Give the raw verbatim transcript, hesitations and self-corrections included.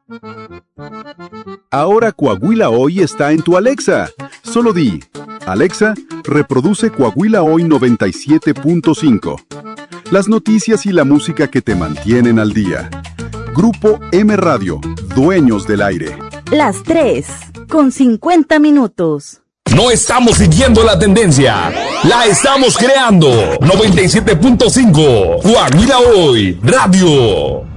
Ahora Coahuila Hoy está en tu Alexa. Solo di, Alexa, reproduce Coahuila Hoy noventa y siete punto cinco. Las noticias y la música que te mantienen al día. Grupo M Radio, dueños del aire. Las tres, con cincuenta minutos. No estamos siguiendo la tendencia, la estamos creando. noventa y siete punto cinco, Coahuila Hoy Radio.